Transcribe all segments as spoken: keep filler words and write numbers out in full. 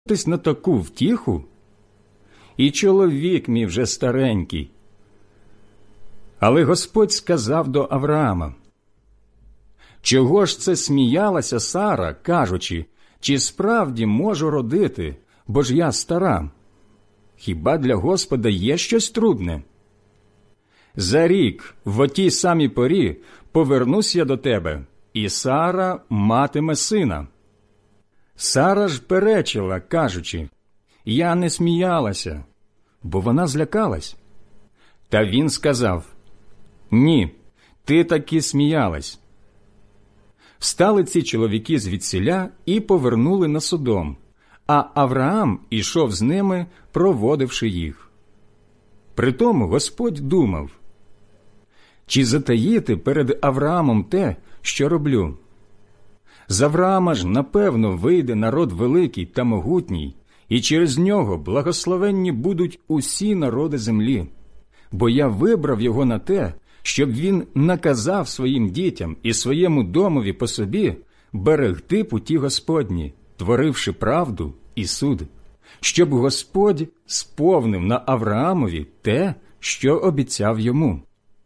на таку втіху? І чоловік мій вже старенький. Але Господь сказав до Авраама: чого ж це сміялася Сара, кажучи, чи справді можу родити, бо ж я стара? Хіба для Господа є щось трудне? За рік, в отій самій порі, повернусь я до тебе, і Сара матиме сина. Сара ж перечила, кажучи: я не сміялася, бо вона злякалась. Та він сказав: ні, ти таки сміялась. Встали ці чоловіки звідсіля і повернули на Содом, а Авраам ішов з ними, проводивши їх. Притому Господь думав: чи затаїти перед Авраамом те, що роблю? З Авраама ж, напевно, вийде народ великий та могутній, і через нього благословенні будуть усі народи землі. Бо я вибрав його на те, щоб він наказав своїм дітям і своєму домові по собі берегти путі Господні, творивши правду і суд, щоб Господь сповнив на Авраамові те, що обіцяв йому.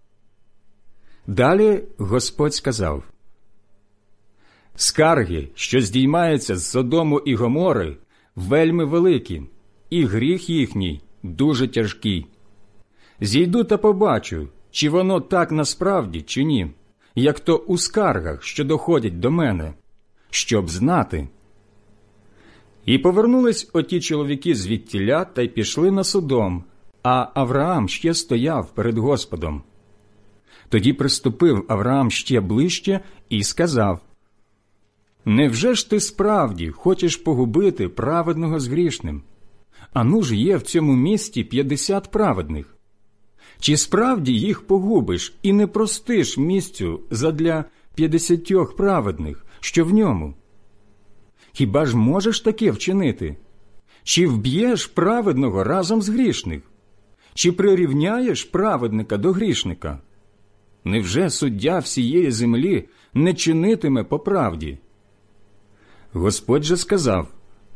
Далі Господь сказав: скарги, що здіймаються з Содому і Гомори, вельми великі, і гріх їхній дуже тяжкий. Зійду та побачу, чи воно так насправді, чи ні, як то у скаргах, що доходять до мене, щоб знати. І повернулись оті чоловіки звідтіля та й пішли на Содом, а Авраам ще стояв перед Господом. Тоді приступив Авраам ще ближче і сказав: невже ж ти справді хочеш погубити праведного з грішним? Ану ж є в цьому місті п'ятдесят праведних. Чи справді їх погубиш і не простиш місцю задля п'ятдесятьох праведних, що в ньому? Хіба ж можеш таке вчинити? Чи вб'єш праведного разом з грішних? Чи прирівняєш праведника до грішника? Невже суддя всієї землі не чинитиме по правді? Господь же сказав: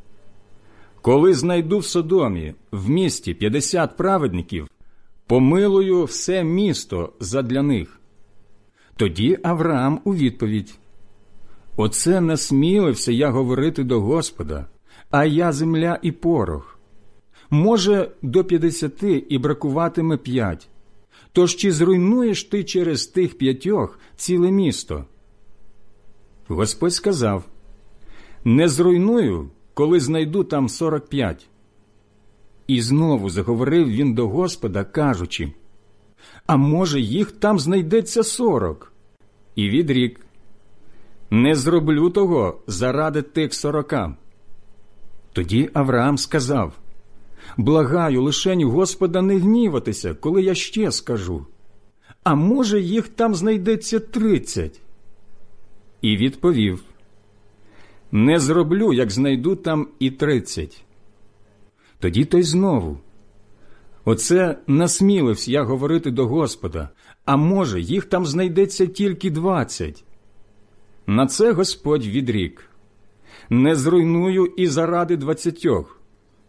коли знайду в Содомі, в місті п'ятдесят праведників, помилую все місто задля них. Тоді Авраам у відповідь: оце насмілився я говорити до Господа, а я земля і порох. Може, до п'ятдесяти і бракуватиме п'ять. Тож чи зруйнуєш ти через тих п'ятьох ціле місто? Господь сказав: не зруйную, коли знайду там сорок п'ять. І знову заговорив він до Господа, кажучи: а може, їх там знайдеться сорок? І відрік: не зроблю того заради тих сорока. Тоді Авраам сказав: благаю лишень Господа не гніватися, коли я ще скажу. А може, їх там знайдеться тридцять? І відповів: не зроблю, як знайду там і тридцять. Тоді той знову: оце насмілився я говорити до Господа, а може, їх там знайдеться тільки двадцять. На це Господь відрік: не зруйную і заради двадцятьох.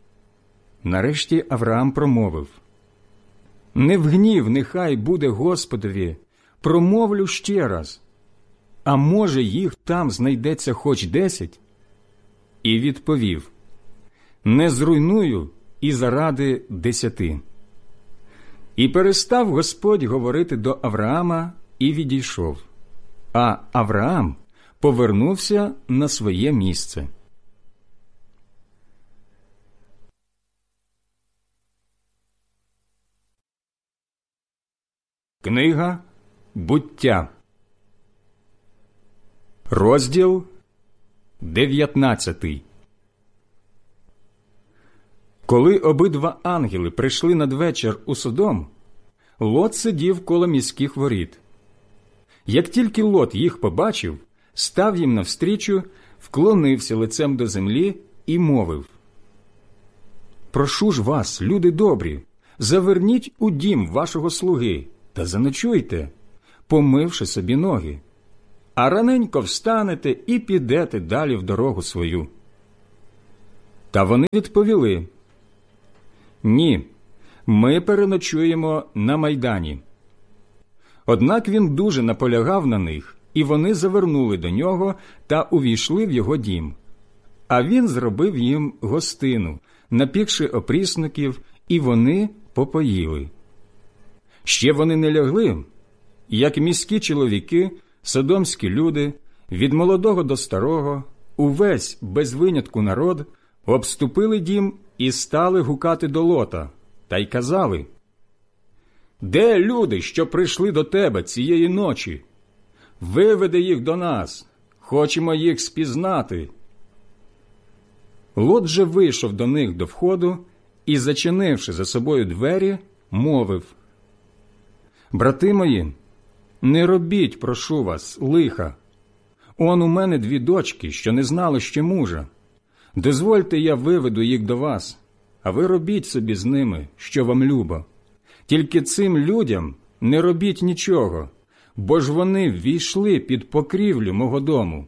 Нарешті Авраам промовив: не в гнів нехай буде Господові, промовлю ще раз. А може, їх там знайдеться хоч десять? І відповів: не зруйную і заради десяти. І перестав Господь говорити до Авраама і відійшов. А Авраам повернувся на своє місце. Книга «Буття», розділ дев'ятнадцятий. Коли обидва ангели прийшли надвечір у Содом, Лот сидів коло міських воріт. Як тільки Лот їх побачив, став їм навстрічу, вклонився лицем до землі і мовив: прошу ж вас, люди добрі, заверніть у дім вашого слуги та заночуйте, помивши собі ноги, а раненько встанете і підете далі в дорогу свою. Та вони відповіли: «Ні, ми переночуємо на майдані». Однак він дуже наполягав на них, і вони завернули до нього та увійшли в його дім. А він зробив їм гостину, напікши опрісників, і вони попоїли. Ще вони не лягли, як міські чоловіки, содомські люди, від молодого до старого, увесь без винятку народ, обступили дім і стали гукати до Лота, та й казали: «Де люди, що прийшли до тебе цієї ночі? Виведи їх до нас, хочемо їх спізнати». Лот же вийшов до них до входу і, зачинивши за собою двері, мовив: «Брати мої, не робіть, прошу вас, лиха. Он у мене дві дочки, що не знали ще мужа. Дозвольте, я виведу їх до вас, а ви робіть собі з ними, що вам любо. Тільки цим людям не робіть нічого, бо ж вони ввійшли під покрівлю мого дому».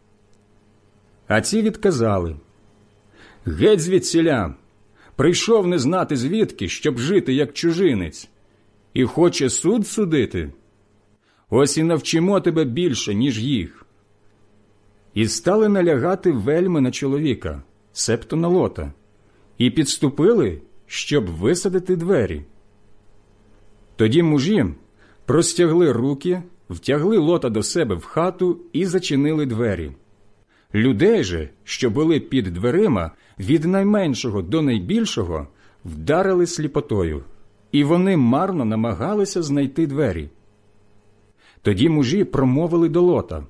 А ці відказали: «Геть звідсіля! Прийшов не знати звідки, щоб жити як чужинець, і хоче суд судити? Ось і навчимо тебе більше, ніж їх». І стали налягати вельми на чоловіка, себто на Лота, і підступили, щоб висадити двері. Тоді мужі простягли руки, втягли Лота до себе в хату і зачинили двері. Людей же, що були під дверима, від найменшого до найбільшого, вдарили сліпотою, і вони марно намагалися знайти двері. Тоді мужі промовили до Лота: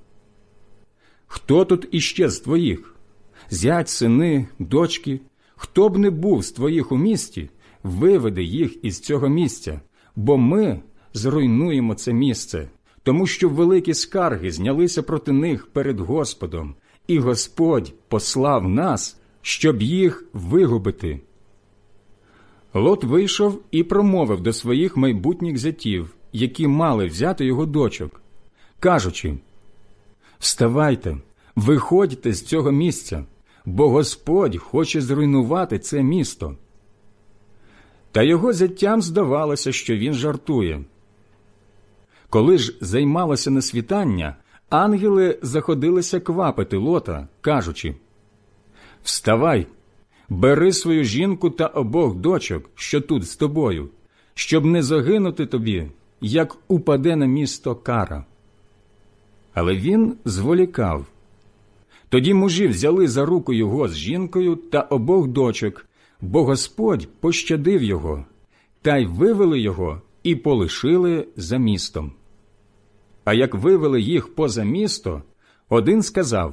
«Хто тут іще з твоїх? Зять, сини, дочки, хто б не був з твоїх у місті, виведи їх із цього місця, бо ми зруйнуємо це місце, тому що великі скарги знялися проти них перед Господом, і Господь послав нас, щоб їх вигубити». Лот вийшов і промовив до своїх майбутніх зятів, які мали взяти його дочок, кажучи: «Вставайте, виходьте з цього місця, бо Господь хоче зруйнувати це місто». Та його зятям здавалося, що він жартує. Коли ж займалося на світання, ангели заходилися квапити Лота, кажучи: «Вставай, бери свою жінку та обох дочок, що тут з тобою, щоб не загинути тобі, як упаде на місто кара». Але він зволікав. Тоді мужі взяли за руку його з жінкою та обох дочок, бо Господь пощадив його, та й вивели його і полишили за містом. А як вивели їх поза місто, один сказав: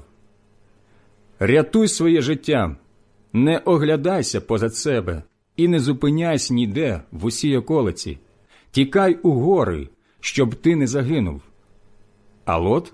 «Рятуй своє життя, не оглядайся позад себе і не зупиняйся ніде в усій околиці, тікай у гори, щоб ти не загинув». А Лот: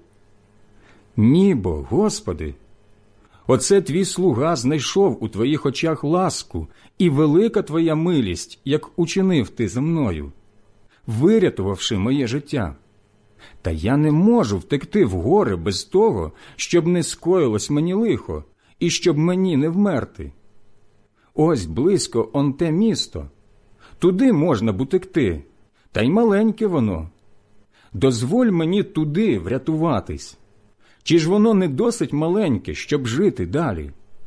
«Ні бо, Господи, оце твій слуга знайшов у твоїх очах ласку, і велика твоя милість, як учинив ти зо мною, вирятувавши моє життя. Та я не можу втекти в гори без того, щоб не скоїлось мені лихо, і щоб мені не вмерти. Ось близько он те місто, туди можна б утекти, та й маленьке воно. Дозволь мені туди врятуватись. Чи ж воно не досить маленьке, щоб жити далі?»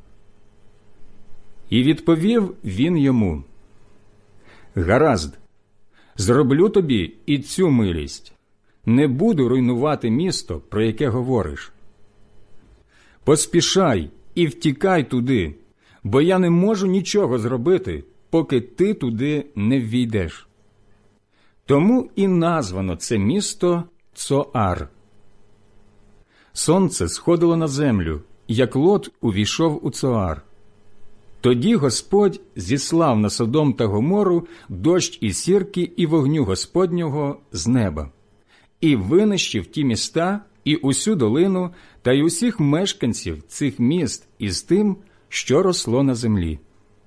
І відповів він йому: «Гаразд, зроблю тобі і цю милість. Не буду руйнувати місто, про яке говориш. Поспішай і втікай туди, бо я не можу нічого зробити, поки ти туди не ввійдеш». Тому і названо це місто Цоар. Сонце сходило на землю, як Лот увійшов у Цоар. Тоді Господь зіслав на Содом та Гомору дощ і сірки і вогню Господнього з неба, і винищив ті міста, і усю долину, та й усіх мешканців цих міст із тим, що росло на землі.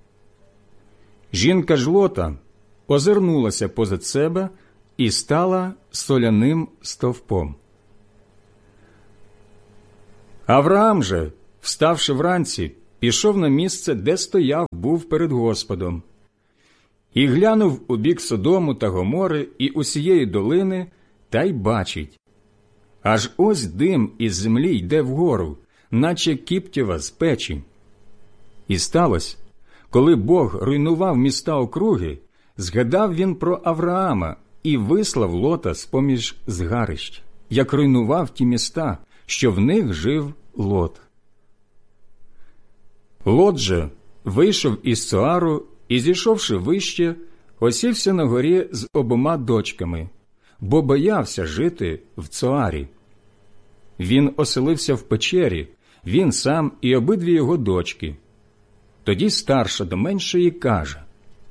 Жінка ж Лота озирнулася позад себе і стала соляним стовпом. Авраам же, вставши вранці, пішов на місце, де стояв був перед Господом, і глянув у бік Содому та Гомори і усієї долини, та й бачить. Аж ось дим із землі йде вгору, наче кіптєва з печі. І сталося, коли Бог руйнував міста округи, згадав він про Авраама і вислав Лота з-поміж згарищ, як руйнував ті міста, що в них жив Лот. Лот же вийшов із Цоару і, зійшовши вище, осівся на горі з обома дочками, бо боявся жити в Цоарі. Він оселився в печері, він сам і обидві його дочки. Тоді старша до меншої каже: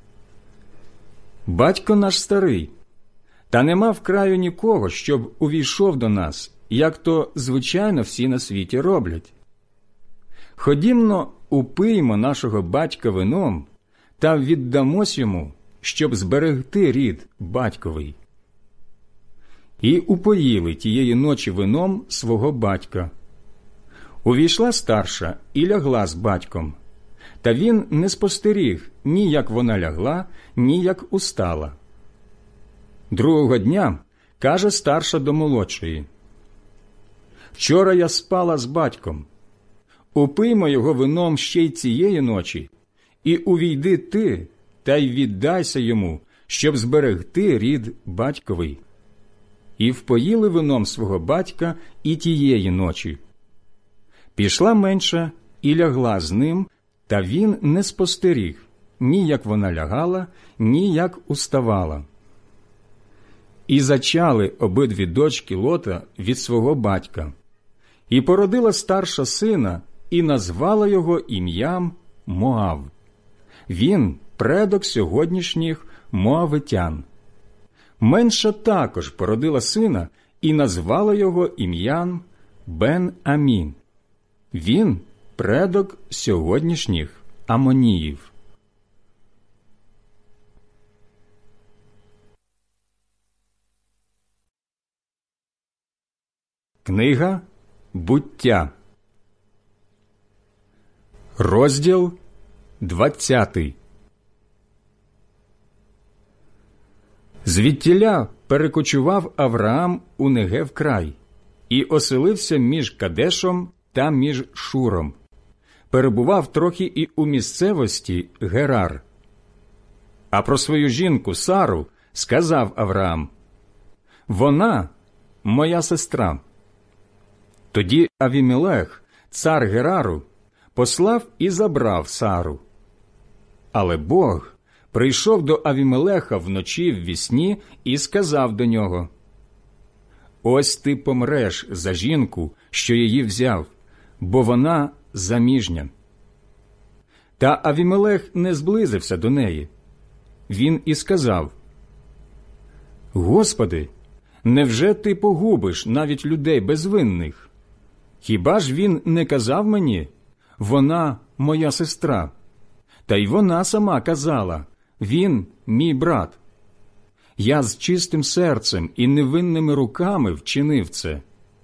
«Батько наш старий, та нема в краю нікого, щоб увійшов до нас, як то, звичайно, всі на світі роблять. Ходімно, упиймо нашого батька вином та віддамось йому, щоб зберегти рід батьковий». І упоїли тієї ночі вином свого батька. Увійшла старша і лягла з батьком, та він не спостеріг ні як вона лягла, ні як устала. Другого дня каже старша до молодшої: «Вчора я спала з батьком. Упиймо його вином ще й цієї ночі, і увійди ти, та й віддайся йому, щоб зберегти рід батьковий». І впоїли вином свого батька і тієї ночі. Пішла менша і лягла з ним, та він не спостеріг, ні як вона лягала, ні як уставала. І зачали обидві дочки Лота від свого батька. І породила старша сина, і назвала його ім'ям Моав. Він предок сьогоднішніх моавитян. Менша також породила сина і назвала його ім'ям Бен-Амін. Він предок сьогоднішніх Амоніїв. Книга Буття, розділ двадцятий. Звідтіля перекочував Авраам у Негев край і оселився між Кадешом та між Шуром. Перебував трохи і у місцевості Герар. А про свою жінку Сару сказав Авраам: «Вона – моя сестра». Тоді Авімелех, цар Герару, послав і забрав Сару. Але Бог прийшов до Авімелеха вночі ввісні і сказав до нього: «Ось ти помреш за жінку, що її взяв, бо вона заміжня». Та Авімелех не зблизився до неї. Він і сказав: «Господи, невже ти погубиш навіть людей безвинних? Хіба ж він не казав мені: вона моя сестра? Та й вона сама казала: він мій брат. Я з чистим серцем і невинними руками вчинив це».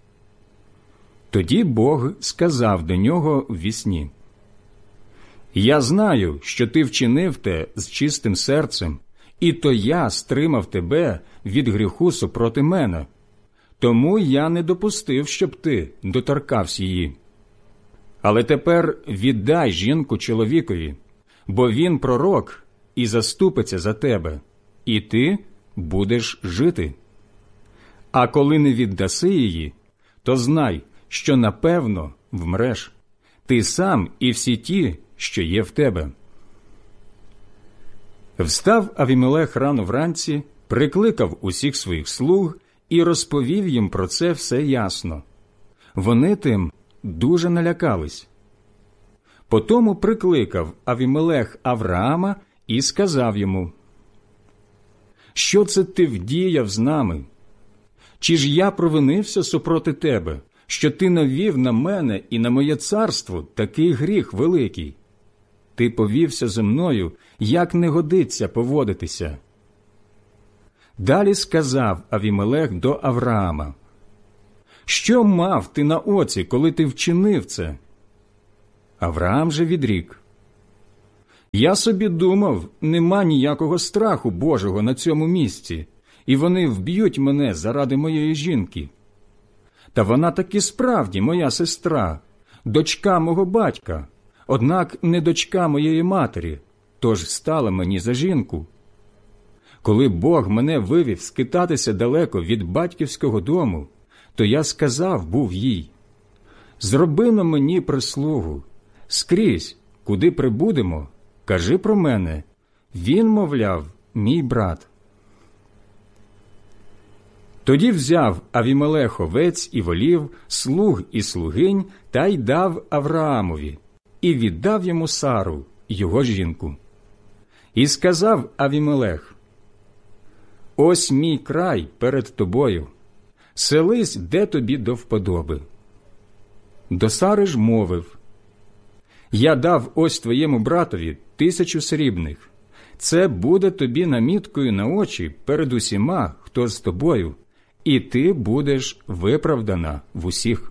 Тоді Бог сказав до нього ввісні: «Я знаю, що ти вчинив те з чистим серцем, і то я стримав тебе від гріху супроти мене. Тому я не допустив, щоб ти доторкався її. Але тепер віддай жінку чоловікові, бо він пророк і заступиться за тебе, і ти будеш жити. А коли не віддаси її, то знай, що напевно вмреш, ти сам і всі ті, що є в тебе». Встав Авімелех рано вранці, прикликав усіх своїх слуг і розповів їм про це все ясно. Вони тим дуже налякались. Потому прикликав Авімелех Авраама і сказав йому: «Що це ти вдіяв з нами? Чи ж я провинився супроти тебе, що ти навів на мене і на моє царство такий гріх великий? Ти повівся зі мною, як не годиться поводитися». Далі сказав Авімелех до Авраама: «Що мав ти на оці, коли ти вчинив це?» Авраам же відрік: «Я собі думав, нема ніякого страху Божого на цьому місці, і вони вб'ють мене заради моєї жінки. Та вона таки справді моя сестра, дочка мого батька, однак не дочка моєї матері, тож стала мені за жінку. Коли Бог мене вивів скитатися далеко від батьківського дому, то я сказав був їй: зроби-но мені прислугу, скрізь, куди прибудемо, кажи про мене, він, мовляв, мій брат». Тоді взяв Авімелех овець і волів, слуг і слугинь, та й дав Авраамові, і віддав йому Сару, його жінку. І сказав Авімелех: «Ось мій край перед тобою, селись, де тобі до вподоби». До Сари ж мовив: «Я дав ось твоєму братові тисячу срібних. Це буде тобі наміткою на очі перед усіма, хто з тобою, і ти будеш виправдана в усіх».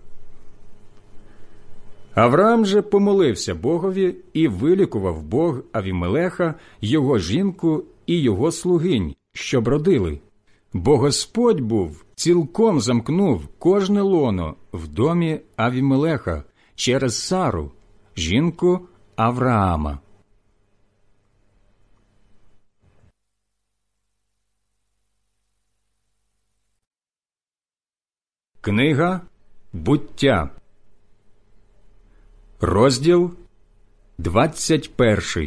Авраам же помолився Богові, і вилікував Бог Авімелеха, його жінку і його слугинь, щоб родили. Бо Господь був цілком замкнув кожне лоно в домі Авімелеха через Сару, жінку Авраама. Книга Буття, розділ двадцять перший.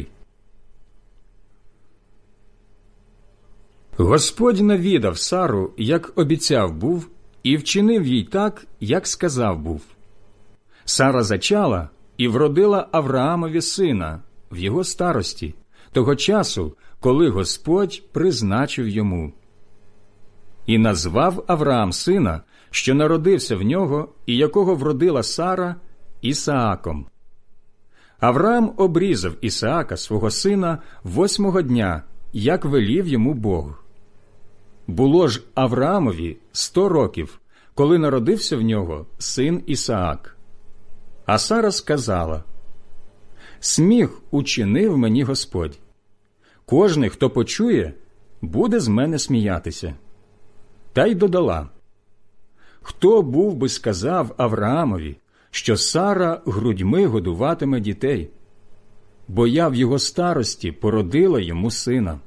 Господь навідав Сару, як обіцяв був, і вчинив їй так, як сказав був. Сара зачала і вродила Авраамові сина в його старості, того часу, коли Господь призначив йому. І назвав Авраам сина, що народився в нього, і якого вродила Сара, Ісааком. Авраам обрізав Ісаака, свого сина, восьмого дня, як велів йому Бог. Було ж Авраамові сто років, коли народився в нього син Ісаак. А Сара сказала: «Сміх учинив мені Господь. Кожний, хто почує, буде з мене сміятися». Та й додала: «Хто був би сказав Авраамові, що Сара грудьми годуватиме дітей? Бо я в його старості породила йому сина».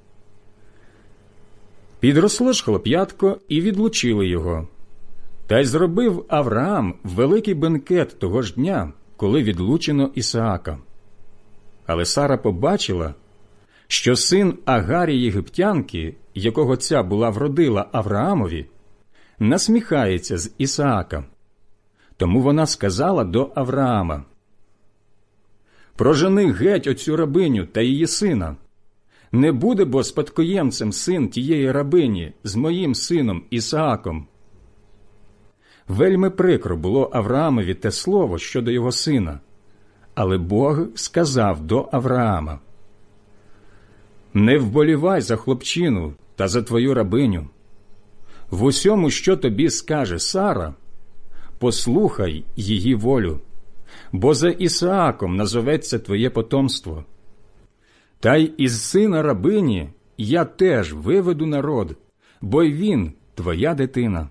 Підросло ж хлоп'ятко, і відлучили його. Та й зробив Авраам великий бенкет того ж дня, коли відлучено Ісаака. Але Сара побачила, що син Агарі єгиптянки, якого ця була вродила Авраамові, насміхається з Ісаака. Тому вона сказала до Авраама: «Прожени геть оцю рабиню та її сина. Не буде бо спадкоємцем син тієї рабині з моїм сином Ісааком». Вельми прикро було Авраамові те слово щодо його сина, але Бог сказав до Авраама: «Не вболівай за хлопчину та за твою рабиню. В усьому, що тобі скаже Сара, послухай її волю, бо за Ісааком назоветься твоє потомство. Та й із сина рабині я теж виведу народ, бо й він твоя дитина».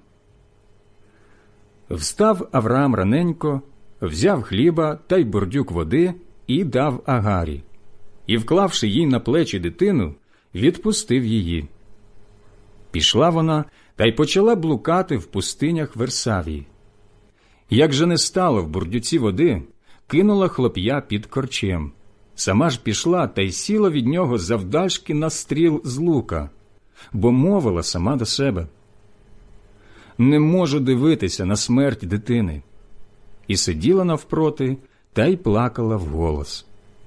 Встав Авраам раненько, взяв хліба та й бурдюк води і дав Агарі, і, вклавши їй на плечі дитину, відпустив її. Пішла вона та й почала блукати в пустинях Версавії. Як же не стало в бурдюці води, кинула хлоп'я під корчем. Сама ж пішла та й сіла від нього завдальшки на стріл з лука, бо мовила сама до себе: «Не можу дивитися на смерть дитини». І сиділа навпроти та й плакала вголос.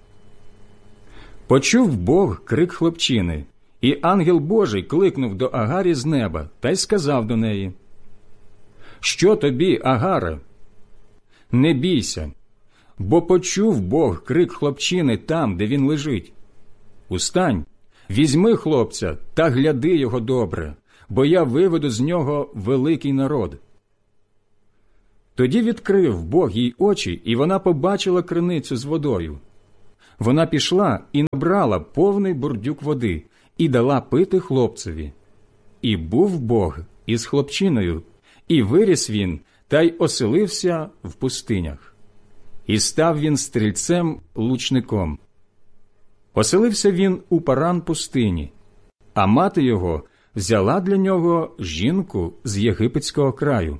Почув Бог крик хлопчини, і ангел Божий кликнув до Агарі з неба та й сказав до неї: «Що тобі, Агаре? Не бійся, бо почув Бог крик хлопчини там, де він лежить. Устань, візьми хлопця та гляди його добре, бо я виведу з нього великий народ». Тоді відкрив Бог їй очі, і вона побачила криницю з водою. Вона пішла і набрала повний бурдюк води і дала пити хлопцеві. І був Бог із хлопчиною, і виріс він, та й оселився в пустинях. І став він стрільцем-лучником. Оселився він у Паран пустині, а мати його взяла для нього жінку з єгипетського краю.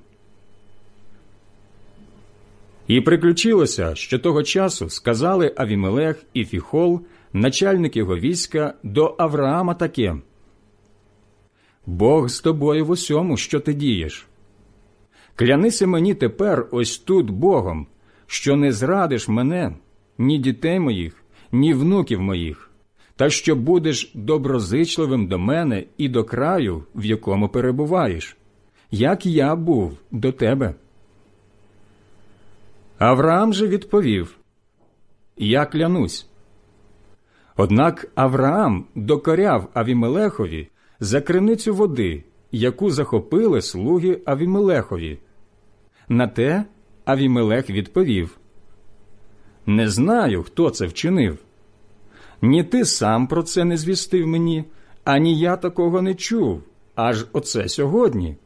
І приключилося, що того часу сказали Авімелех і Фіхол, начальник його війська, до Авраама таке: «Бог з тобою в усьому, що ти дієш. Клянися мені тепер ось тут Богом, що не зрадиш мене, ні дітей моїх, ні внуків моїх, та що будеш доброзичливим до мене і до краю, в якому перебуваєш, як я був до тебе». Авраам же відповів: «Я клянусь». Однак Авраам докоряв Авімелехові за криницю води, яку захопили слуги Авімелехові. На те Авімелех відповів: «Не знаю, хто це вчинив. Ні ти сам про це не звістив мені, ані я такого не чув, аж оце сьогодні».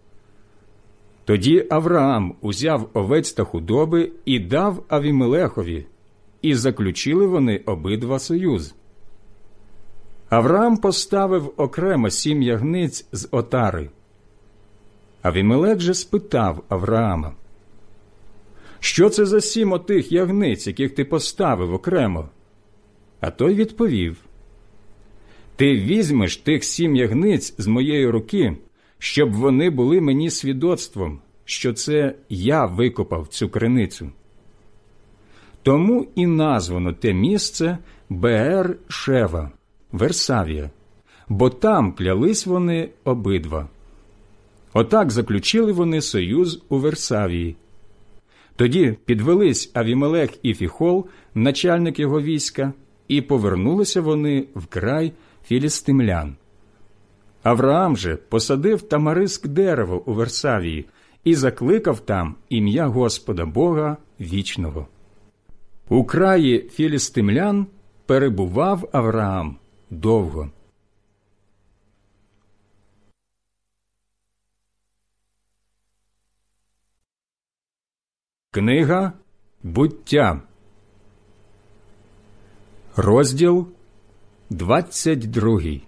Тоді Авраам узяв овець та худоби і дав Авімелехові, і заключили вони обидва союз. Авраам поставив окремо сім ягниць з отари. Авімелех же спитав Авраама: «Що це за сім отих ягниць, яких ти поставив окремо?» А той відповів: «Ти візьмеш тих сім ягниць з моєї руки, щоб вони були мені свідоцтвом, що це я викопав цю криницю». Тому і названо те місце Беер-Шева, Версавія, бо там клялись вони обидва. Отак заключили вони союз у Версавії. Тоді підвелись Авімелех і Фіхол, начальник його війська, і повернулися вони в край філістимлян. Авраам же посадив тамариск дерево у Версавії і закликав там ім'я Господа Бога вічного. У краї філістимлян перебував Авраам довго. Книга Буття, розділ двадцять другий.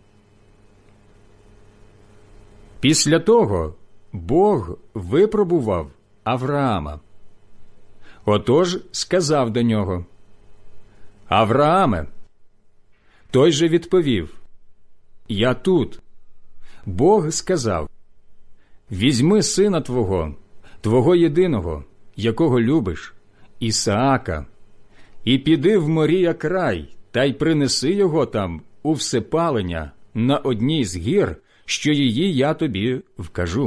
Після того Бог випробував Авраама. Отож сказав до нього: «Аврааме!» Той же відповів: «Я тут». Бог сказав: «Візьми сина твого, твого єдиного, якого любиш, Ісаака, і піди в Морія край, та й принеси його там у всепалення на одній з гір, що її я тобі вкажу».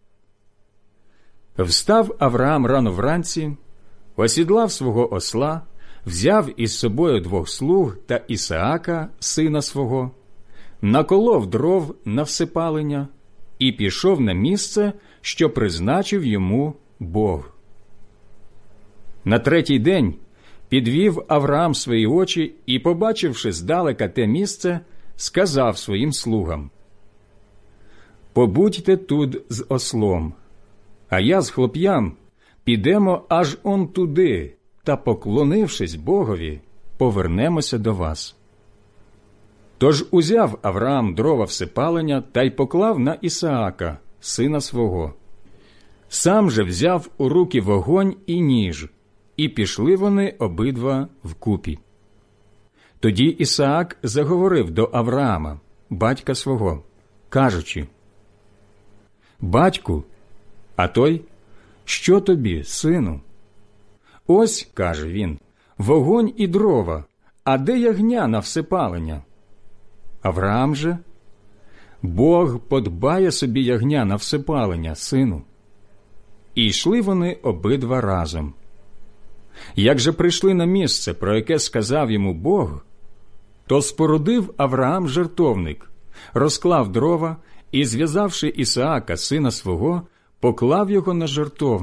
Встав Авраам рано вранці, осідлав свого осла, взяв із собою двох слуг та Ісаака, сина свого, наколов дров на всепалення і пішов на місце, що призначив йому Бог. На третій день підвів Авраам свої очі і, побачивши здалека те місце, сказав своїм слугам: «Побудьте тут з ослом, а я з хлоп'ям підемо аж он туди, та, поклонившись Богові, повернемося до вас». Тож узяв Авраам дрова всепалення та й поклав на Ісаака, сина свого. Сам же взяв у руки вогонь і ніж, і пішли вони обидва вкупі. Тоді Ісаак заговорив до Авраама, батька свого, кажучи: «Батьку». А той: «Що тобі, сину?» «Ось, – каже він, – вогонь і дрова, а де ягня на всепалення?» Авраам же: «Бог подбає собі ягня на всепалення, сину». І йшли вони обидва разом. Як же прийшли на місце, про яке сказав йому Бог, то спорудив Авраам жертовник, розклав дрова і, зв'язавши Ісаака, сина свого, поклав його на жертовник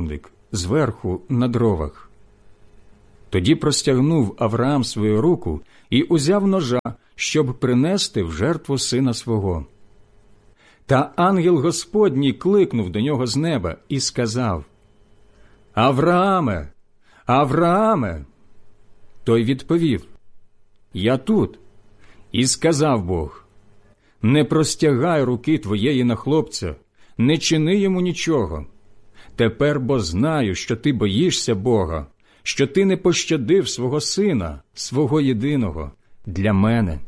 зверху на дровах. Тоді простягнув Авраам свою руку і узяв ножа, щоб принести в жертву сина свого. Та ангел Господній кликнув до нього з неба і сказав: «Аврааме! Аврааме!» Той відповів: «Я тут». І сказав Бог: «Не простягай руки твоєї на хлопця, не чини йому нічого. Тепер бо знаю, що ти боїшся Бога, що ти не пощадив свого сина, свого єдиного, для мене».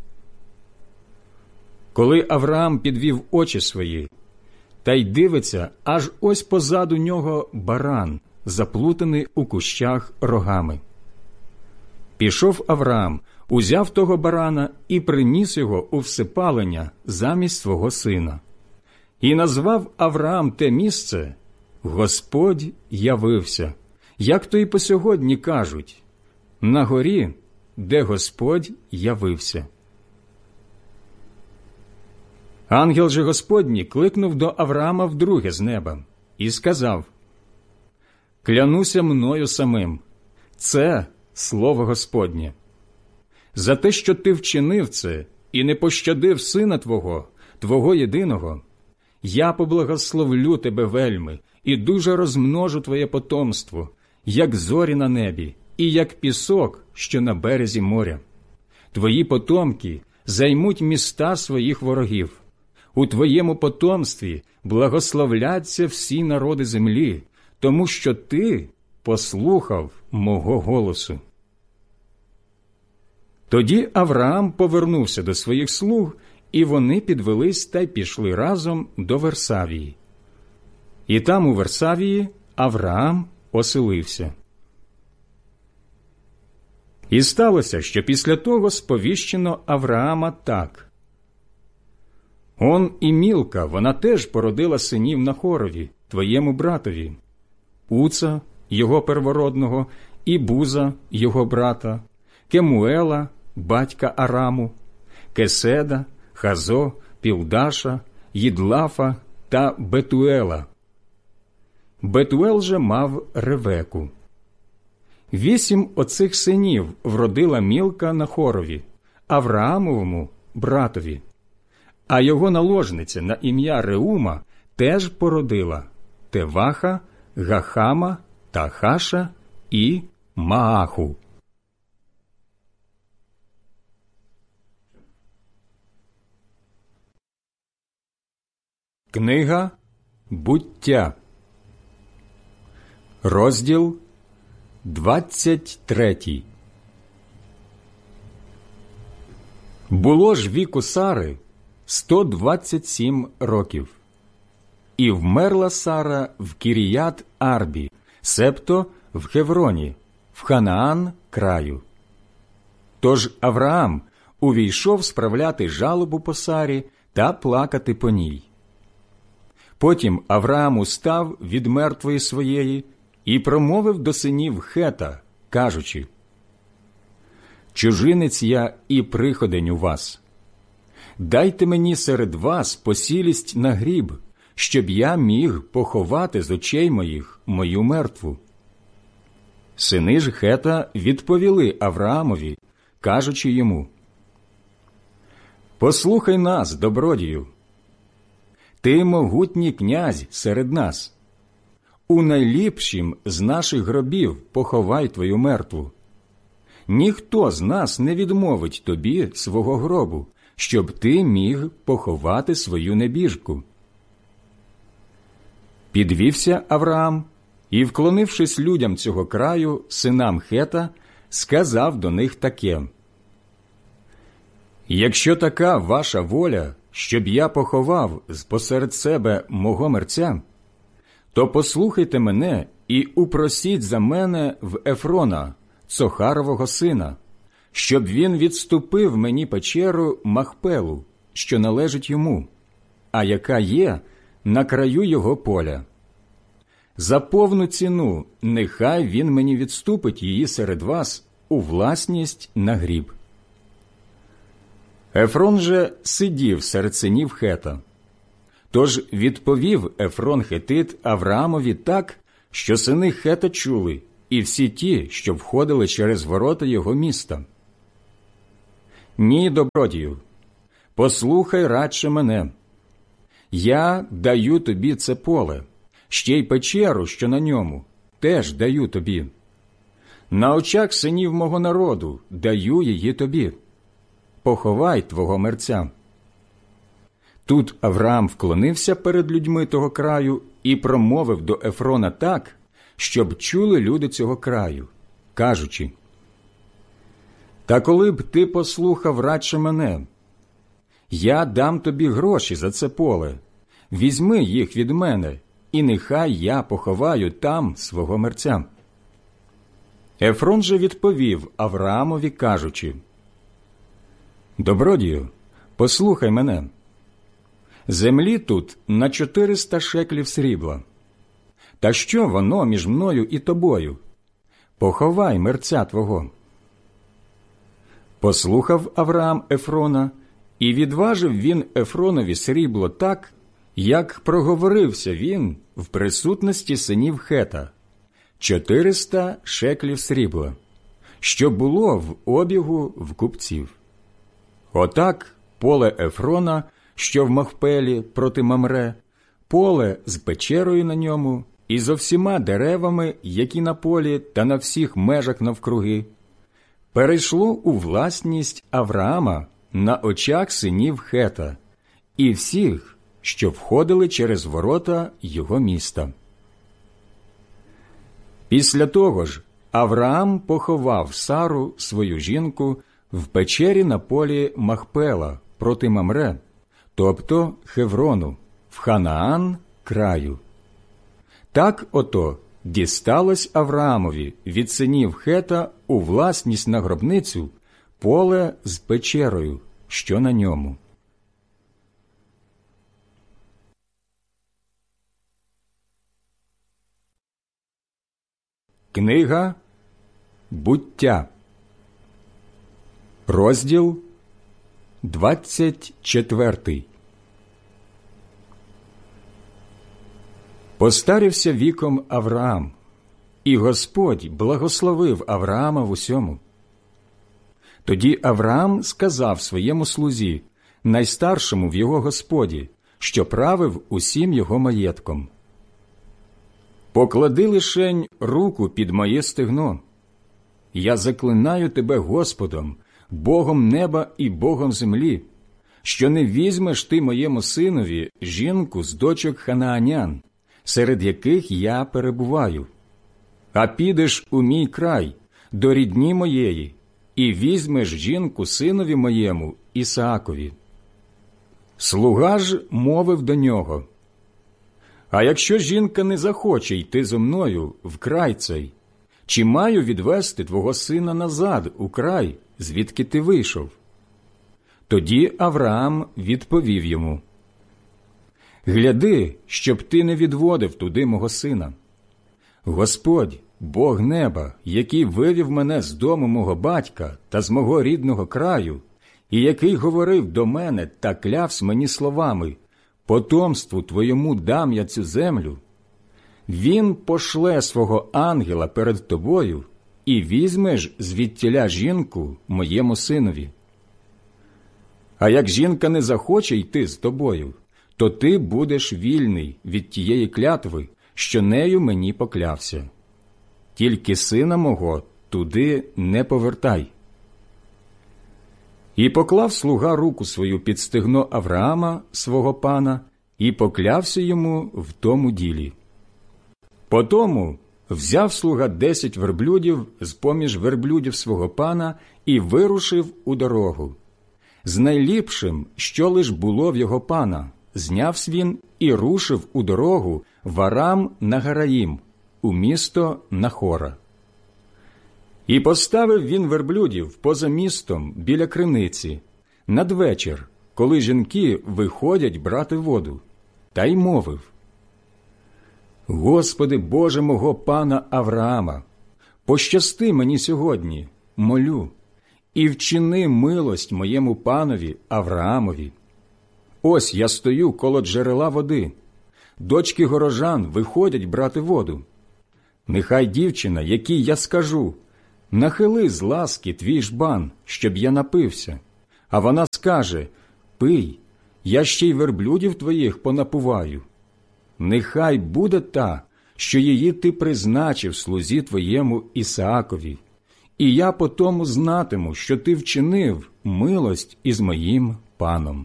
Коли Авраам підвів очі свої, та й дивиться, аж ось позаду нього баран, заплутаний у кущах рогами. Пішов Авраам, узяв того барана і приніс його у всепалення замість свого сина. І назвав Авраам те місце «Господь явився», як то і по сьогодні кажуть, «На горі, де Господь явився». Ангел же Господній кликнув до Авраама вдруге з неба і сказав: «Клянуся мною самим, це слово Господнє. За те, що ти вчинив це і не пощадив сина твого, твого єдиного, я поблагословлю тебе вельми і дуже розмножу твоє потомство, як зорі на небі і як пісок, що на березі моря. Твої потомки займуть міста своїх ворогів. У твоєму потомстві благословляться всі народи землі, тому що ти послухав мого голосу». Тоді Авраам повернувся до своїх слуг, і вони підвелись та й пішли разом до Версавії. І там у Версавії Авраам оселився. І сталося, що після того сповіщено Авраама так: «Он і Мілка, вона теж породила синів Нахорові, твоєму братові, Уца, його первородного, і Буза, його брата, Кемуела, батька Араму, Кеседа, Хазо, Пілдаша, Їдлафа та Бетуела. Бетуел же мав Ревеку. Вісім оцих синів вродила Мілка Нахорові, Авраамовому братові. А його наложниця на ім'я Реума теж породила Теваха, Гахама, Тахаша і Мааху». Книга «Буття», розділ двадцять третій. Було ж віку Сари сто двадцять сім років. І вмерла Сара в Кіріят Арбі, себто в Хевроні, в Ханаан краю. Тож Авраам увійшов справляти жалобу по Сарі та плакати по ній. Потім Авраам устав від мертвої своєї і промовив до синів Хета, кажучи: «Чужинець я і приходень у вас. Дайте мені серед вас посілість на гріб, щоб я міг поховати з очей моїх мою мертву». Сини ж Хета відповіли Авраамові, кажучи йому: «Послухай нас, добродію. Ти могутній князь серед нас. У найліпшім з наших гробів поховай твою мертву. Ніхто з нас не відмовить тобі свого гробу, щоб ти міг поховати свою небіжку». Підвівся Авраам і, вклонившись людям цього краю, синам Хета, сказав до них таке: «Якщо така ваша воля, щоб я поховав посеред себе мого мерця, то послухайте мене і упросіть за мене в Ефрона, Цохарового сина, щоб він відступив мені печеру Махпелу, що належить йому, а яка є на краю його поля. За повну ціну нехай він мені відступить її серед вас у власність на гріб». Ефрон же сидів серед синів Хета. Тож відповів Ефрон Хетит Авраамові так, що сини Хета чули, і всі ті, що входили через ворота його міста? Ні, добродію, послухай радше мене. Я даю тобі це поле, ще й печеру, що на ньому, теж даю тобі. На очах синів мого народу даю її тобі. Поховай твого мерця. Тут Авраам вклонився перед людьми того краю і промовив до Ефрона так, щоб чули люди цього краю, кажучи: «Та коли б ти послухав радше мене, я дам тобі гроші за це поле, візьми їх від мене, і нехай я поховаю там свого мерця». Ефрон же відповів Авраамові, кажучи: «Добродію, послухай мене. Землі тут на чотириста шеклів срібла. Та що воно між мною і тобою? Поховай мерця твого». Послухав Авраам Ефрона, і відважив він Ефронові срібло так, як проговорився він в присутності синів Хета, чотириста шеклів срібла, що було в обігу в купців. Отак поле Ефрона, що в Махпелі проти Мамре, поле з печерою на ньому і зо всіма деревами, які на полі та на всіх межах навкруги, перейшло у власність Авраама на очах синів Хета і всіх, що входили через ворота його міста. Після того ж Авраам поховав Сару, свою жінку, в печері на полі Махпела проти Мамре, тобто Хеврону, в Ханаан краю. Так ото дісталось Авраамові від синів Хета у власність на гробницю поле з печерою, що на ньому. Книга Буття, розділ двадцять четвертий. Постарівся віком Авраам, і Господь благословив Авраама в усьому. Тоді Авраам сказав своєму слузі, найстаршому в його Господі, що правив усім його маєтком: «Поклади лишень руку під моє стегно. Я заклинаю тебе Господом, Богом неба і Богом землі, що не візьмеш ти моєму синові жінку з дочок ханаанян, серед яких я перебуваю, а підеш у мій край, до рідні моєї, і візьмеш жінку синові моєму Ісаакові». Слуга ж мовив до нього: «А якщо жінка не захоче йти зо мною в край цей, чи маю відвести твого сина назад у край, звідки ти вийшов?» Тоді Авраам відповів йому: «Гляди, щоб ти не відводив туди мого сина. Господь, Бог неба, який вивів мене з дому мого батька та з мого рідного краю, і який говорив до мене та клявсь мені словами: потомству твоєму дам я цю землю, він пошле свого ангела перед тобою, і візьмеш звідтіля жінку моєму синові. А як жінка не захоче йти з тобою, то ти будеш вільний від тієї клятви, що нею мені поклявся. Тільки сина мого туди не повертай». І поклав слуга руку свою під стегно Авраама, свого пана, і поклявся йому в тому ділі. Потому взяв слуга десять верблюдів з-поміж верблюдів свого пана і вирушив у дорогу. З найліпшим, що лиш було в його пана, знявсь він і рушив у дорогу в Арам Нагараїм, у місто Нахора. І поставив він верблюдів поза містом біля криниці, надвечір, коли жінки виходять брати воду, та й мовив: «Господи Боже мого пана Авраама, пощасти мені сьогодні, молю, і вчини милость моєму панові Авраамові. Ось я стою коло джерела води, дочки горожан виходять брати воду, Нехай дівчина, якій я скажу, нахили з ласки твій жбан, щоб я напився, а вона скаже, пий, я ще й верблюдів твоїх понапуваю. Нехай буде та, що її ти призначив слузі твоєму Ісаакові, і я по тому знатиму, що ти вчинив милость із моїм паном.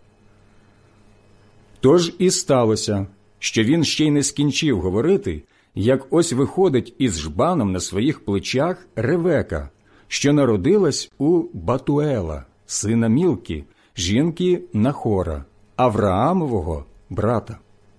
Тож і сталося, що він ще й не скінчив говорити, як ось виходить із жбаном на своїх плечах Ревека, що народилась у Батуела, сина Мілки, жінки Нахора, Авраамового брата.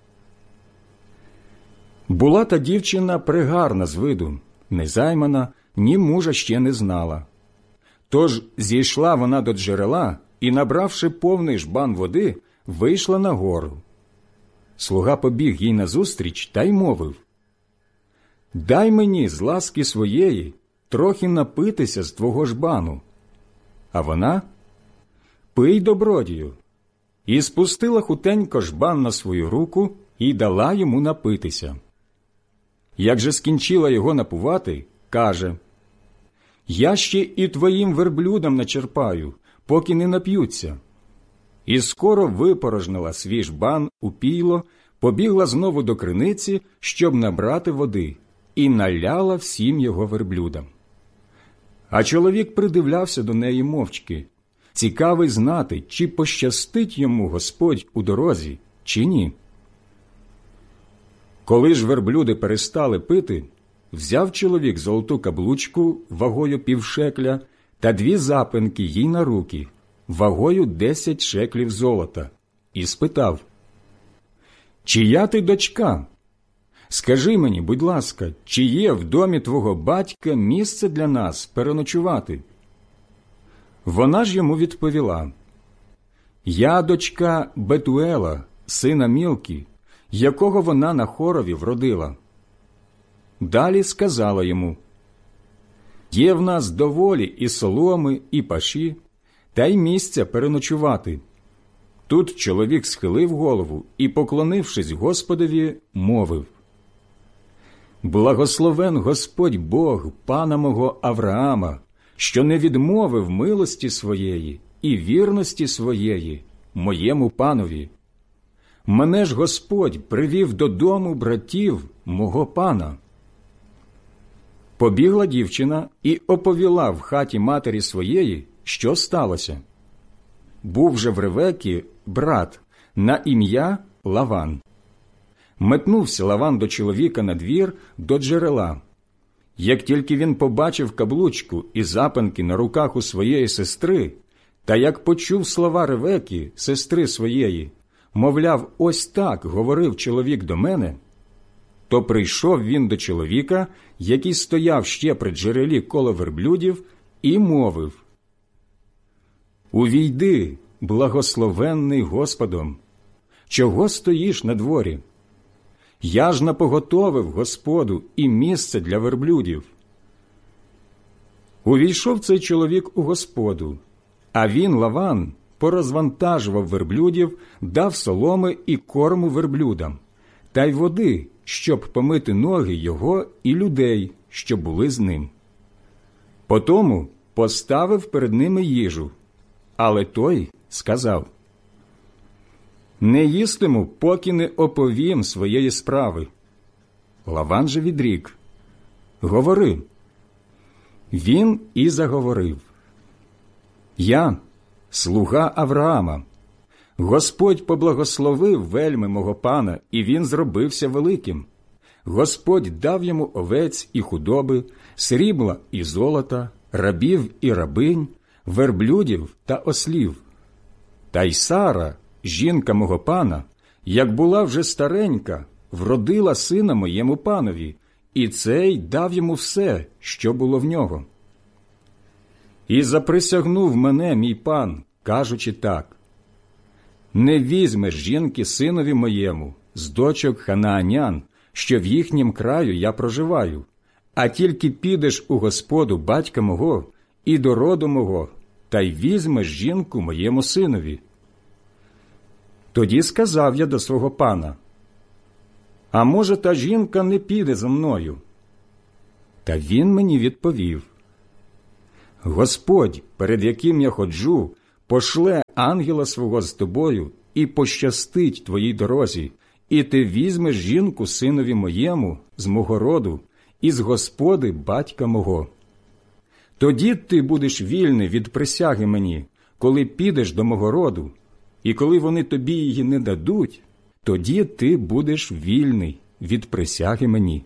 Була та дівчина пригарна з виду, незаймана, ні мужа ще не знала. Тож зійшла вона до джерела і, набравши повний жбан води, вийшла на гору. Слуга побіг їй назустріч та й мовив: «Дай мені з ласки своєї трохи напитися з твого жбану». А вона: «Пий, добродію». І спустила хутенько жбан на свою руку і дала йому напитися. Як же скінчила його напувати, каже: «Я ще і твоїм верблюдам начерпаю, поки не нап'ються». І скоро випорожнила свій жбан у пійло, побігла знову до криниці, щоб набрати води, і наляла всім його верблюдам. А чоловік придивлявся до неї мовчки, цікавий знати, чи пощастить йому Господь у дорозі, чи ні. Коли ж верблюди перестали пити, взяв чоловік золоту каблучку вагою півшекля та дві запинки їй на руки, вагою десять шеклів золота, і спитав: «Чия ти дочка? Скажи мені, будь ласка, чи є в домі твого батька місце для нас переночувати?» Вона ж йому відповіла: «Я дочка Бетуела, сина Мілки, якого вона на Хорові вродила». Далі сказала йому: «Є в нас доволі і соломи, і паші, та й місця переночувати». Тут чоловік схилив голову і, поклонившись Господові, мовив: «Благословен Господь Бог пана мого Авраама, що не відмовив милості своєї і вірності своєї моєму панові. Мене ж Господь привів додому братів мого пана». Побігла дівчина і оповіла в хаті матері своєї, що сталося. Був же в Ревекі брат на ім'я Лаван. Метнувся Лаван до чоловіка на двір до джерела. Як тільки він побачив каблучку і запинки на руках у своєї сестри, та як почув слова Ревеки, сестри своєї, мовляв, ось так говорив чоловік до мене, то прийшов він до чоловіка, який стояв ще при джерелі коло верблюдів, і мовив: «Увійди, благословенний Господом, чого стоїш на дворі? Я ж напоготовив Господу і місце для верблюдів». Увійшов цей чоловік у Господу, а він, Лаван, порозвантажував верблюдів, дав соломи і корму верблюдам, та й води, щоб помити ноги його і людей, що були з ним. Потому поставив перед ними їжу, але той сказав: «Не їстиму, поки не оповім своєї справи». Лаван же відрік: «Говори». Він і заговорив: «Я, слуга Авраама, Господь поблагословив вельми мого пана, і він зробився великим. Господь дав йому овець і худоби, срібла і золота, рабів і рабинь, верблюдів та ослів. Та й Сара, жінка мого пана, як була вже старенька, вродила сина моєму панові, і цей дав йому все, що було в нього. І заприсягнув мене мій пан, кажучи так: не візьмеш жінки синові моєму з дочок ханаанян, що в їхнім краю я проживаю, а тільки підеш у Господу батька мого і до роду мого, та й візьмеш жінку моєму синові. Тоді сказав я до свого пана: а може, та жінка не піде за мною? Та він мені відповів: Господь, перед яким я ходжу, пошле ангела свого з тобою і пощастить твоїй дорозі, і ти візьмеш жінку синові моєму з мого роду, із господи батька мого. Тоді ти будеш вільний від присяги мені, коли підеш до мого роду, і коли вони тобі її не дадуть, тоді ти будеш вільний від присяги мені.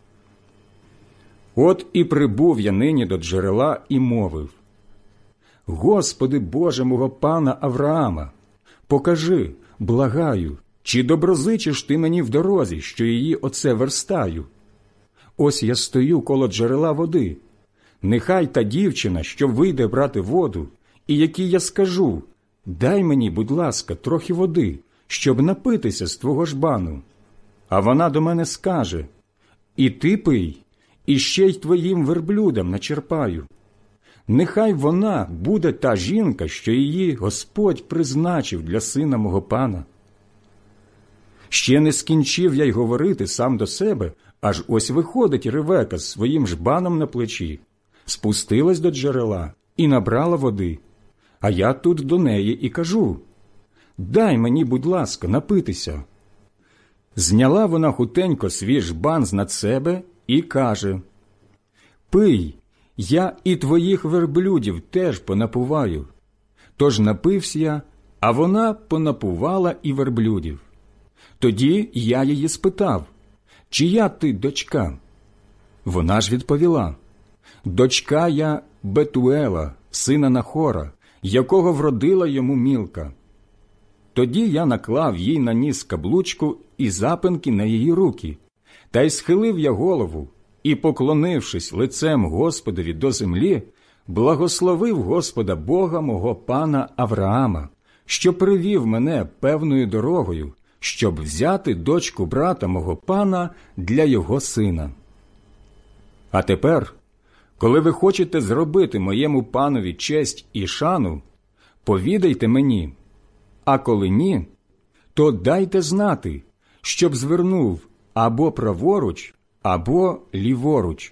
От і прибув я нині до джерела і мовив: Господи Боже мого пана Авраама, покажи, благаю, чи доброзичиш ти мені в дорозі, що її оце верстаю? Ось я стою коло джерела води. Нехай та дівчина, що вийде брати воду, і якій я скажу: дай мені, будь ласка, трохи води, щоб напитися з твого жбану. А вона до мене скаже: і ти пий, і ще й твоїм верблюдам начерпаю. Нехай вона буде та жінка, що її Господь призначив для сина мого пана. Ще не скінчив я й говорити сам до себе, аж ось виходить Ревека з своїм жбаном на плечі, спустилась до джерела і набрала води. А я тут до неї і кажу: дай мені, будь ласка, напитися. Зняла вона хутенько свій жбан знад себе і каже: пий, я і твоїх верблюдів теж понапуваю. Тож напився я, а вона понапувала і верблюдів. Тоді я її спитав: чия ти дочка? Вона ж відповіла: дочка я Бетуела, сина Нахора, якого вродила йому Мілка. Тоді я наклав їй на ніс каблучку і запинки на її руки, та й схилив я голову, і, поклонившись лицем Господові до землі, благословив Господа Бога мого пана Авраама, що привів мене певною дорогою, щоб взяти дочку брата мого пана для його сина. А тепер, коли ви хочете зробити моєму панові честь і шану, повідайте мені, а коли ні, то дайте знати, щоб звернув або праворуч, або ліворуч.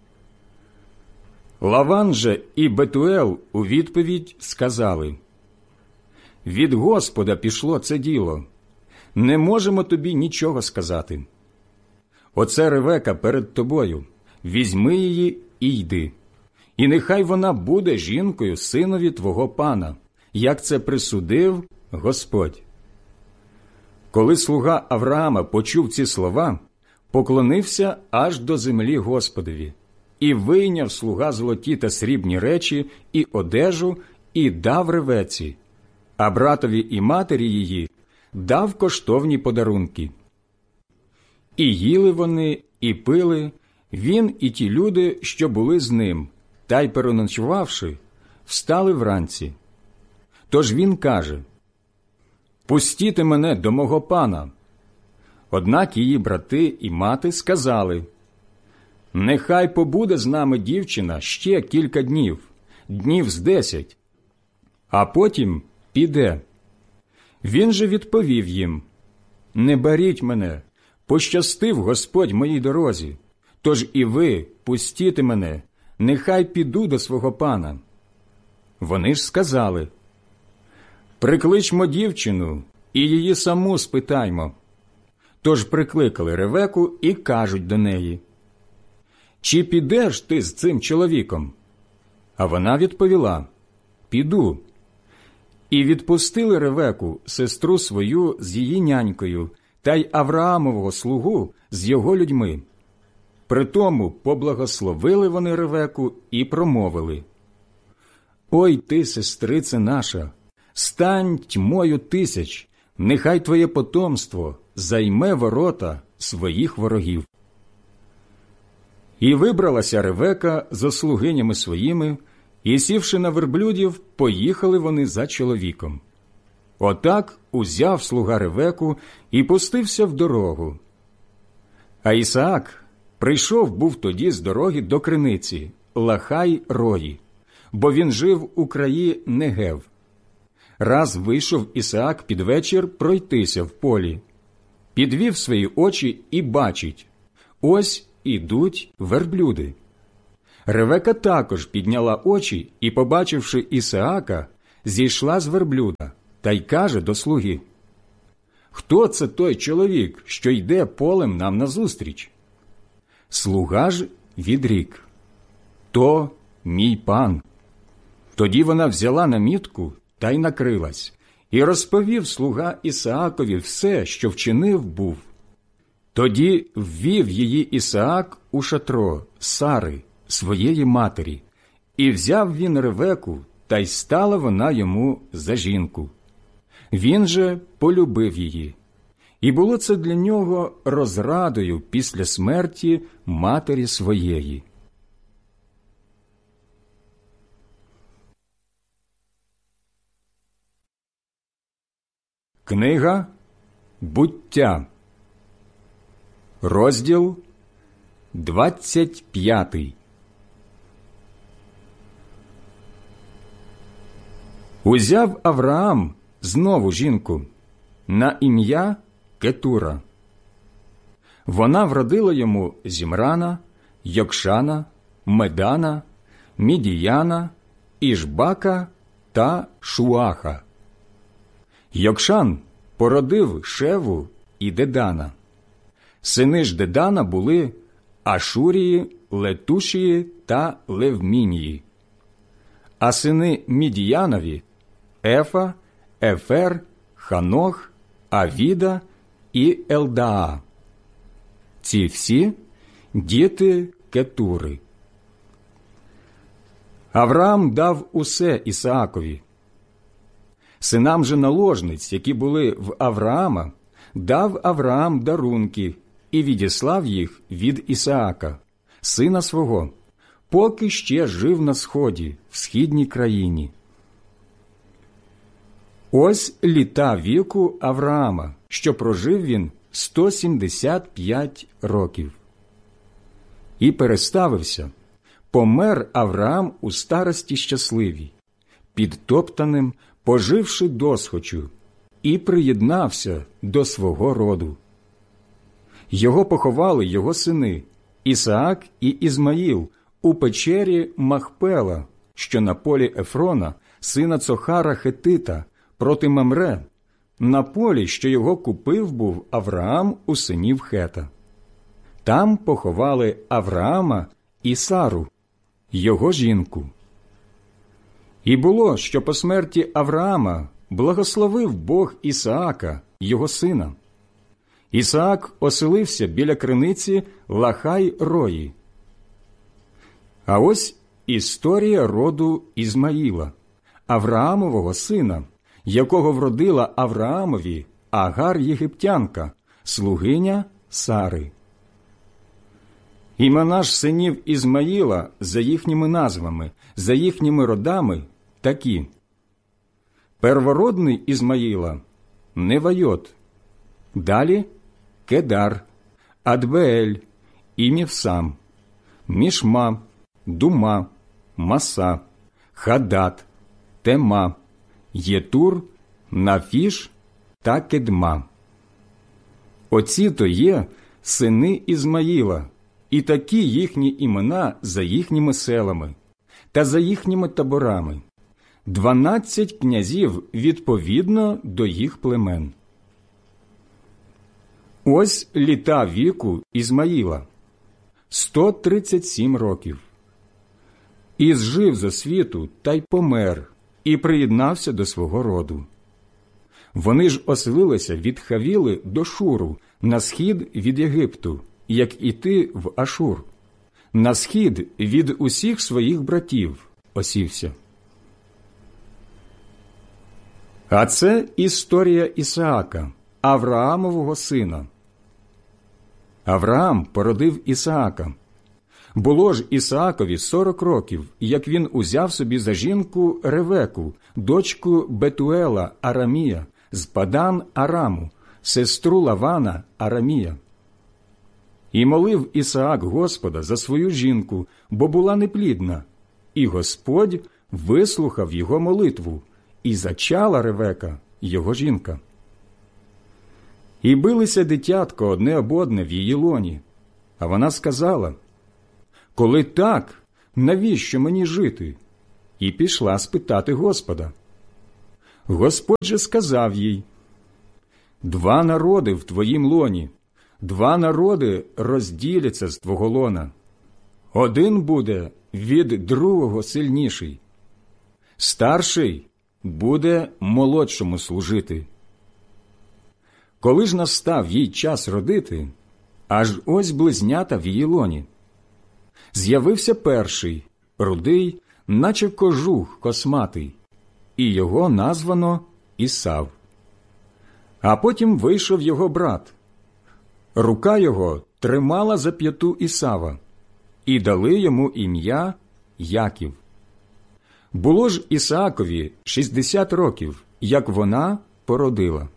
Лаван же і Бетуел у відповідь сказали: від Господа пішло це діло, не можемо тобі нічого сказати. Оце Ревека перед тобою, візьми її і йди, і нехай вона буде жінкою синові твого пана, як це присудив Господь. Коли слуга Авраама почув ці слова, поклонився аж до землі Господові, і вийняв слуга золоті та срібні речі і одежу, і дав Ревеці, а братові і матері її дав коштовні подарунки. І їли вони, і пили, він і ті люди, що були з ним, та й переночувавши, встали вранці. Тож він каже: пустіте мене до мого пана. Однак її брати і мати сказали: нехай побуде з нами дівчина ще кілька днів, днів з десять, а потім піде. Він же відповів їм: не беріть мене, пощастив Господь моїй дорозі, тож і ви пустіте мене, нехай піду до свого пана. Вони ж сказали: прикличмо дівчину і її саму спитаймо. Тож прикликали Ревеку і кажуть до неї: чи підеш ти з цим чоловіком? А вона відповіла: піду. І відпустили Ревеку, сестру свою, з її нянькою, та й Авраамового слугу з його людьми. Притому поблагословили вони Ревеку і промовили: ой ти, сестрице наша, стань тьмою тисяч, нехай твоє потомство займе ворота своїх ворогів. І вибралася Ревека за слугинями своїми, і, сівши на верблюдів, поїхали вони за чоловіком. Отак узяв слуга Ревеку і пустився в дорогу. А Ісаак прийшов був тоді з дороги до криниці Лахай-Рої, бо він жив у краї Негев. Раз вийшов Ісаак під вечір пройтися в полі. Підвів свої очі і бачить: ось ідуть верблюди, Ревека також підняла очі і, побачивши Ісаака, зійшла з верблюда та й каже до слуги: «Хто це той чоловік, що йде полем нам назустріч?» Слуга ж відрік: «То мій пан». Тоді вона взяла намітку та й накрилась, і розповів слуга Ісаакові все, що вчинив був. Тоді ввів її Ісаак у шатро Сари, своєї матері, і взяв він Ревеку, та й стала вона йому за жінку. Він же полюбив її. І було це для нього розрадою після смерті матері своєї. Книга «Буття», розділ двадцять п'ятий. Узяв Авраам знову жінку на ім'я Кетура. Вона вродила йому Зімрана, Йокшана, Медана, Мідіяна, Ішбака та Шуаха. Йокшан породив Шеву і Дедана. Сини ж Дедана були Ашурії, Летушії та Левмінії. А сини Мідіянові – Ефа, Ефер, Ханох, Авіда і Елдаа. Ці всі – діти Кетури. Авраам дав усе Ісаакові. Синам же наложниць, які були в Авраама, дав Авраам дарунки і відіслав їх від Ісаака, сина свого, поки ще жив на сході, в східній країні. Ось літа віку Авраама, що прожив він сто сімдесят п'ять років. І переставився, помер Авраам у старості щасливій, підтоптаним, поживши досхочу, і приєднався до свого роду. Його поховали його сини Ісаак і Ізмаїл у печері Махпела, що на полі Ефрона, сина Цохара Хетита, проти Мамре, на полі, що його купив був Авраам у синів Хета. Там поховали Авраама і Сару, його жінку. І було, що по смерті Авраама благословив Бог Ісаака, його сина. Ісаак оселився біля криниці Лахай-Рої. А ось історія роду Ізмаїла, Авраамового сина, якого вродила Авраамові Агар єгиптянка, слугиня Сари. Імена ж синів Ізмаїла за їхніми назвами, за їхніми родами такі. Первородний Ізмаїла – Невайот, далі – Кедар, Адбеель, Імівсам, Мішма, Дума, Маса, Хадат, Тема, Єтур, Нафіш та Кедма. Оці-то є сини Ізмаїла, і такі їхні імена за їхніми селами та за їхніми таборами. Дванадцять князів відповідно до їх племен. Ось літа віку Ізмаїла – сто тридцять сім років. І зжив зо світу та й помер, і приєднався до свого роду. Вони ж оселилися від Хавіли до Шуру, на схід від Єгипту, як іти в Ашур. На схід від усіх своїх братів осівся. А це історія Ісаака, Авраамового сина. Авраам породив Ісаака. Було ж Ісаакові сорок років, як він узяв собі за жінку Ревеку, дочку Бетуела Арамія, з Падан Араму, сестру Лавана Арамія. І молив Ісаак Господа за свою жінку, бо була неплідна, і Господь вислухав його молитву, і зачала Ревека, його жінка. І билися дитятко одне об одне в її лоні, а вона сказала: «Коли так, навіщо мені жити? І пішла спитати Господа. Господь же сказав їй: два народи в твоїм лоні, два народи розділяться з твого лона. Один буде від другого сильніший. Старший буде молодшому служити. Коли ж настав їй час родити, аж ось близнята в її лоні. З'явився перший, рудий, наче кожух косматий, і його названо Ісав. А потім вийшов його брат. Рука його тримала за п'яту Ісава, і дали йому ім'я Яків. Було ж Ісаакові шістдесят років, як вона породила.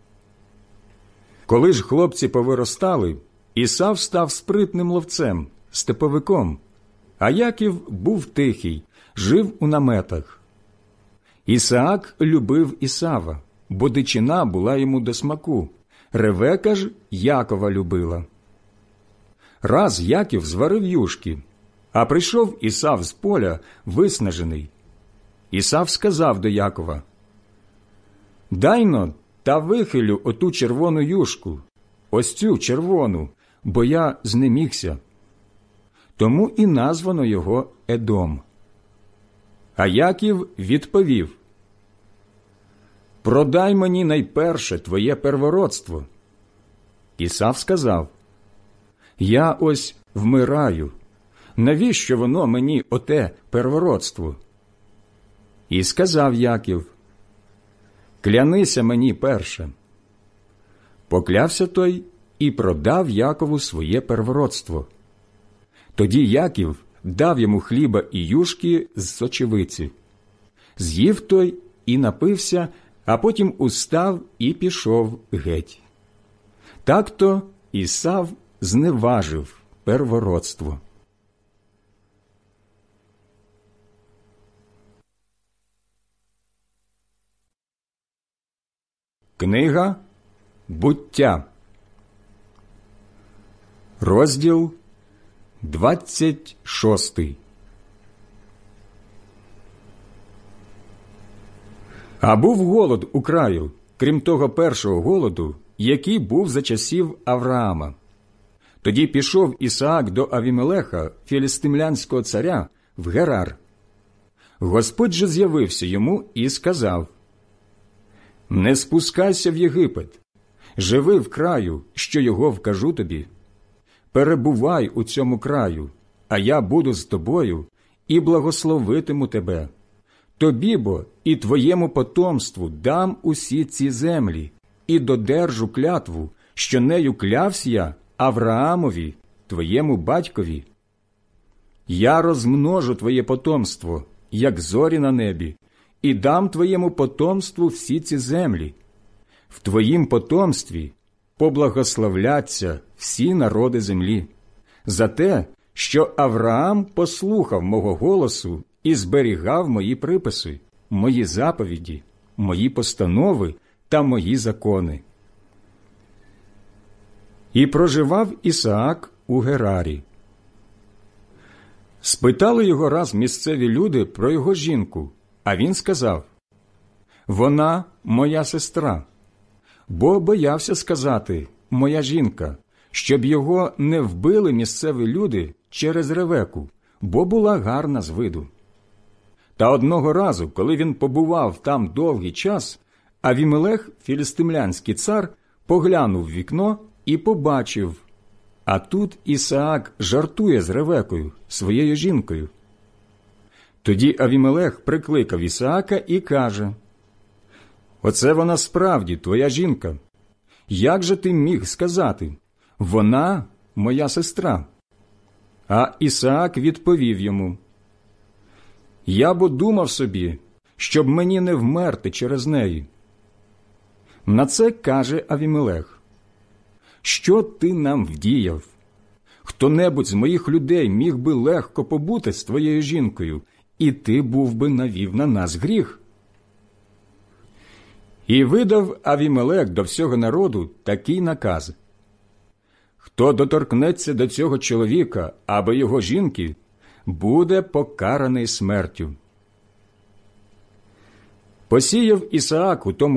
Коли ж хлопці повиростали, Ісав став спритним ловцем, степовиком, а Яків був тихий, жив у наметах. Ісаак любив Ісава, бо дичина була йому до смаку, Ревека ж Якова любила. Раз Яків зварив юшки, а прийшов Ісав з поля виснажений. Ісав сказав до Якова: «Дай-но та вихилю оту червону юшку, ось цю червону, бо я знемігся». Тому і названо його Едом. А Яків відповів: «Продай мені найперше твоє первородство». Ісав сказав: «Я ось вмираю. Навіщо воно мені оте первородство?» І сказав Яків: «Клянися мені перше». Поклявся той і продав Якову своє первородство. Тоді Яків дав йому хліба і юшки з сочевиці. З'їв той і напився, а потім устав і пішов геть. Так-то Ісав зневажив первородство. Книга «Буття», розділ двадцять шостий. А був голод у краю, крім того першого голоду, який був за часів Авраама. Тоді пішов Ісаак до Авімелеха, філістимлянського царя, в Герар. Господь же з'явився йому і сказав: «Не спускайся в Єгипет, живи в краю, що його вкажу тобі. Перебувай у цьому краю, а я буду з тобою і благословитиму тебе. Тобі бо і твоєму потомству дам усі ці землі, і додержу клятву, що нею клявся я Авраамові, твоєму батькові. Я розмножу твоє потомство, як зорі на небі, і дам твоєму потомству всі ці землі. В твоїм потомстві поблагословляться всі народи землі, за те, що Авраам послухав мого голосу і зберігав мої приписи, мої заповіді, мої постанови та мої закони». І проживав Ісаак у Герарі. Спитали його раз місцеві люди про його жінку, а він сказав: «Вона моя сестра», бо боявся сказати «моя жінка», щоб його не вбили місцеві люди через Ревеку, бо була гарна з виду. Та одного разу, коли він побував там довгий час, Авімелех, філістимлянський цар, поглянув в вікно і побачив, а тут Ісаак жартує з Ревекою, своєю жінкою. Тоді Авімелех прикликав Ісаака і каже: «Оце вона справді твоя жінка. Як же ти міг сказати: вона моя сестра?» А Ісаак відповів йому: «Я бо думав собі, щоб мені не вмерти через неї». На це каже Авімелех: «Що ти нам вдіяв? Хто-небудь з моїх людей міг би легко побути з твоєю жінкою, і ти був би навів на нас гріх». І видав Авімелех до всього народу такий наказ: «Хто доторкнеться до цього чоловіка або його жінки, буде покараний смертю. Посіяв Ісаак у тому